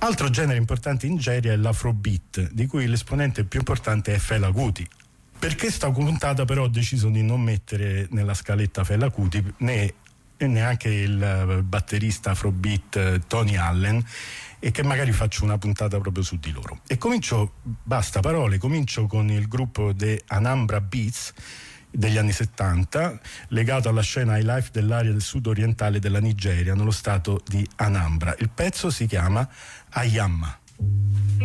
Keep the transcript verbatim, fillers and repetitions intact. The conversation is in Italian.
Altro genere importante in Nigeria è l'afrobeat, di cui l'esponente più importante è Fela Kuti. Per questa puntata però ho deciso di non mettere nella scaletta Fela Kuti né e neanche il batterista afrobeat Tony Allen, e che magari faccio una puntata proprio su di loro. E comincio, basta parole, comincio con il gruppo The Anambra Beats degli anni settanta, legato alla scena high life dell'area del sud-orientale della Nigeria, nello stato di Anambra. Il pezzo si chiama Ayamma.